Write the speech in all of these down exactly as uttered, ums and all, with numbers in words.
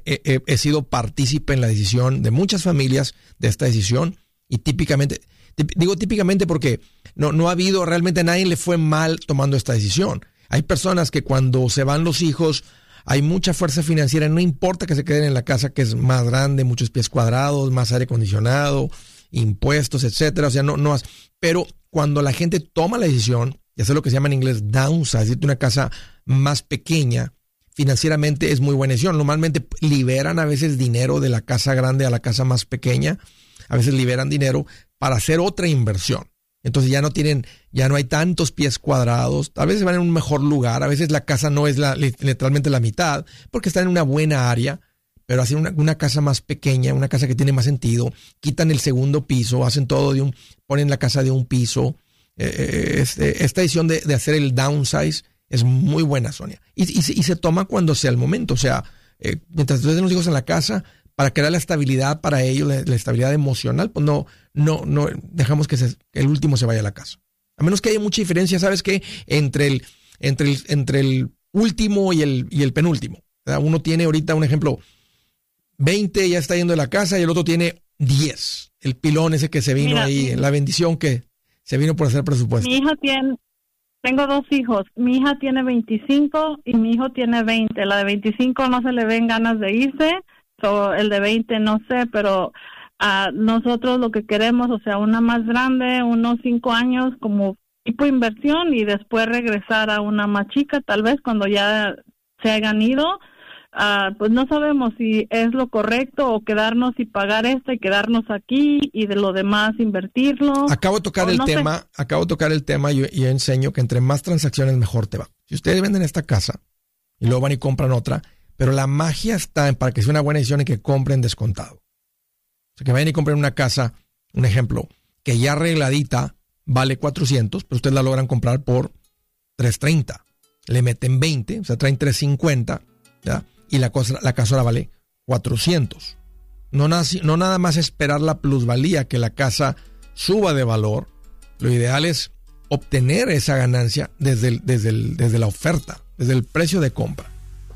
he, he, he sido partícipe en la decisión de muchas familias de esta decisión y típicamente, digo típicamente porque no, no ha habido, realmente a nadie le fue mal tomando esta decisión. Hay personas que cuando se van los hijos hay mucha fuerza financiera, no importa que se queden en la casa que es más grande, muchos pies cuadrados, más aire acondicionado, impuestos, etcétera. O sea, no, no, pero cuando la gente toma la decisión de hacer lo que se llama en inglés downsize, es decir, una casa más pequeña, financieramente es muy buena decisión. Normalmente liberan a veces dinero de la casa grande a la casa más pequeña, a veces liberan dinero para hacer otra inversión. Entonces ya no tienen, ya no hay tantos pies cuadrados, a veces van en un mejor lugar, a veces la casa no es la, literalmente la mitad, porque está en una buena área, pero hacen una, una casa más pequeña, una casa que tiene más sentido, quitan el segundo piso, hacen todo de un, ponen la casa de un piso. Eh, este, esta decisión de, de hacer el downsize es muy buena, Sonia, y, y, y se toma cuando sea el momento, o sea, eh, mientras ustedes tienen los hijos en la casa, para crear la estabilidad para ellos, la, la estabilidad emocional, pues no, no, no dejamos que, se, que el último se vaya a la casa. A menos que haya mucha diferencia, ¿sabes qué? Entre el, entre el, entre el último y el, y el penúltimo. ¿Verdad? Uno tiene ahorita un ejemplo, veinte ya está yendo de la casa y el otro tiene diez. El pilón ese que se vino Mira, ahí, la bendición que se vino por hacer presupuesto. Mi hija tiene, tengo dos hijos. Mi hija tiene veinticinco y mi hijo tiene veinte. La de veinticinco no se le ven ganas de irse. So, el de veinte no sé, pero uh, nosotros lo que queremos, o sea, una más grande, unos cinco años como tipo inversión y después regresar a una más chica, tal vez cuando ya se hayan ido, uh, pues no sabemos si es lo correcto o quedarnos y pagar esta y quedarnos aquí y de lo demás invertirlo. Acabo de tocar el no tema, sé. acabo de tocar el tema y yo, y yo enseño que entre más transacciones mejor te va. Si ustedes venden esta casa y luego van y compran otra, pero la magia está en, para que sea una buena decisión, en que compren descontado. O sea, que vayan y compren una casa, un ejemplo, que ya arregladita vale cuatrocientos, pero ustedes la logran comprar por trescientos treinta. Le meten veinte, o sea, traen trescientos cincuenta, ¿ya? Y la, cosa, la casa ahora vale cuatrocientos. No nada, no nada más esperar la plusvalía, que la casa suba de valor. Lo ideal es obtener esa ganancia desde, el, desde, el, desde la oferta, desde el precio de compra.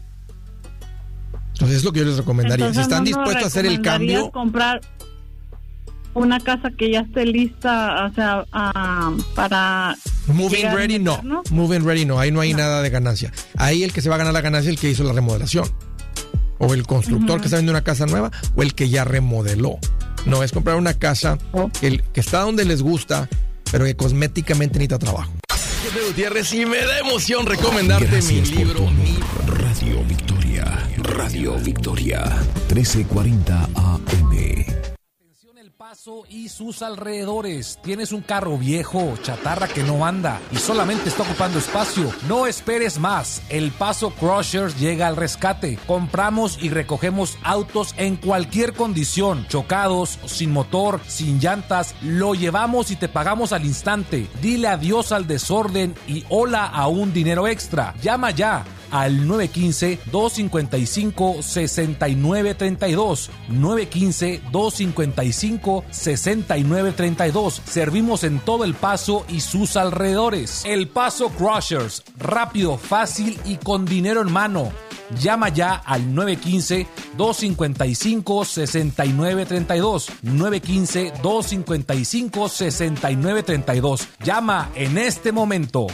Entonces es lo que yo les recomendaría. Entonces, si están ¿no dispuestos a hacer el cambio, comprar una casa que ya esté lista, o sea, uh, para moving ready, no. Moving ready, no. Ahí no hay no. nada de ganancia. Ahí el que se va a ganar la ganancia es el que hizo la remodelación, o el constructor uh-huh. que está vendiendo una casa nueva, o el que ya remodeló. No es comprar una casa oh. que, que está donde les gusta, pero que cosméticamente necesita trabajo. Gutiérrez, y me da emoción recomendarte Gracias mi libro, mi Radio Victoria. Radio Victoria, trece cuarenta A M. Atención El Paso y sus alrededores. Tienes un carro viejo, chatarra que no anda y solamente está ocupando espacio. No esperes más. El Paso Crushers llega al rescate. Compramos y recogemos autos en cualquier condición, chocados, sin motor, sin llantas. Lo llevamos y te pagamos al instante. Dile adiós al desorden y hola a un dinero extra. Llama ya al nueve uno cinco, dos cinco cinco, seis nueve tres dos, nueve uno cinco, dos cinco cinco, seis nueve tres dos. Servimos en todo El Paso y sus alrededores. El Paso Crushers, rápido, fácil y con dinero en mano. Llama ya al nueve uno cinco, dos cinco cinco, seis nueve tres dos, nueve uno cinco, dos cinco cinco, seis nueve tres dos. Llama en este momento.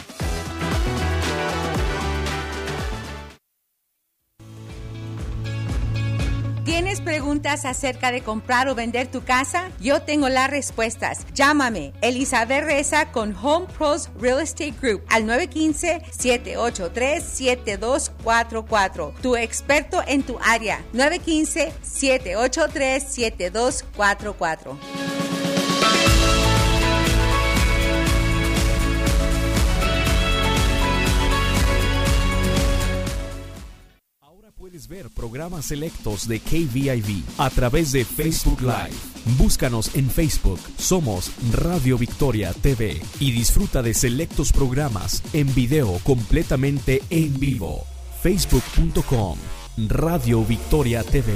¿Tienes preguntas acerca de comprar o vender tu casa? Yo tengo las respuestas. Llámame, Elizabeth Reza con Home Pros Real Estate Group al nueve uno cinco, siete ocho tres, siete dos cuatro cuatro. Tu experto en tu área, nueve uno cinco, siete ocho tres, siete dos cuatro cuatro. Puedes ver programas selectos de K V I V a través de Facebook Live. Búscanos en Facebook, somos Radio Victoria T V y disfruta de selectos programas en video completamente en vivo. facebook punto com, Radio Victoria T V.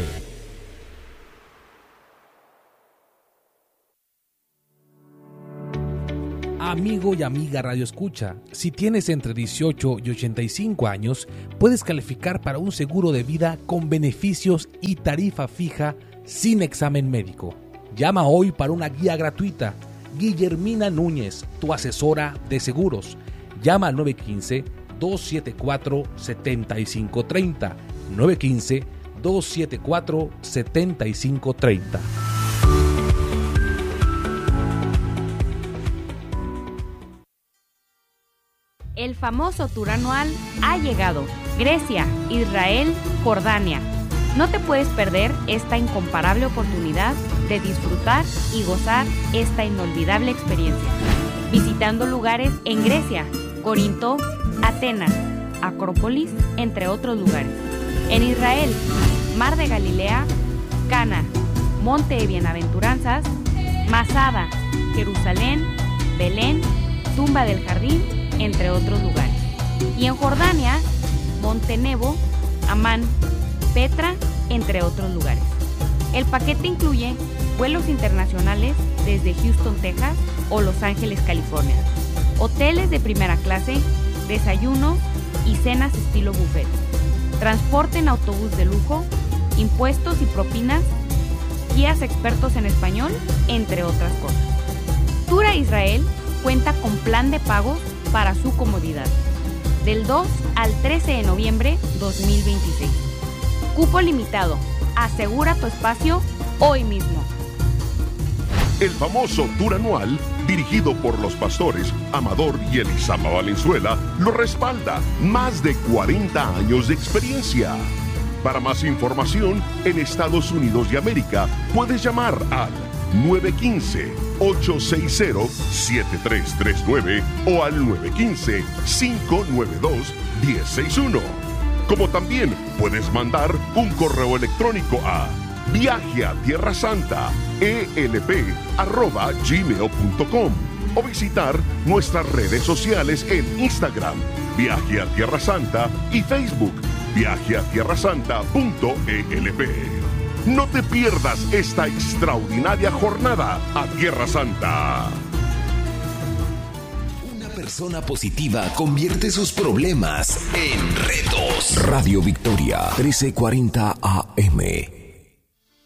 Amigo y amiga Radio Escucha, si tienes entre dieciocho y ochenta y cinco años, puedes calificar para un seguro de vida con beneficios y tarifa fija sin examen médico. Llama hoy para una guía gratuita. Guillermina Núñez, tu asesora de seguros. Llama al nueve uno cinco, dos siete cuatro, siete cinco tres cero. nueve uno cinco, dos siete cuatro, siete cinco tres cero. El famoso tour anual ha llegado. Grecia, Israel, Jordania. No te puedes perder esta incomparable oportunidad de disfrutar y gozar esta inolvidable experiencia. Visitando lugares en Grecia, Corinto, Atenas, Acrópolis, entre otros lugares. En Israel, Mar de Galilea, Cana, Monte de Bienaventuranzas, Masada, Jerusalén, Belén, Tumba del Jardín, entre otros lugares. Y en Jordania, Monte Nebo, Amán, Petra, entre otros lugares. El paquete incluye vuelos internacionales desde Houston, Texas o Los Ángeles, California, hoteles de primera clase, desayunos y cenas estilo buffet, transporte en autobús de lujo, impuestos y propinas, guías expertos en español, entre otras cosas. Tour a Israel cuenta con plan de pagos para su comodidad, del dos al trece de noviembre dos mil veintiséis. Cupo limitado. Asegura tu espacio hoy mismo. El famoso tour anual, dirigido por los pastores Amador y Elisama Valenzuela, lo respalda. Más de cuarenta años de experiencia. Para más información, en Estados Unidos de América, puedes llamar al nueve uno cinco, ocho seis cero, siete tres tres nueve o al nueve uno cinco, cinco nueve dos, uno cero seis uno. Como también puedes mandar un correo electrónico a viaje a tierra santa e l p arroba gmail punto com o visitar nuestras redes sociales en Instagram, Viaje a Tierra Santa, y Facebook, viaje a tierra santa punto e l p. No te pierdas esta extraordinaria jornada a Tierra Santa. Una persona positiva convierte sus problemas en retos. Radio Victoria, trece cuarenta A M.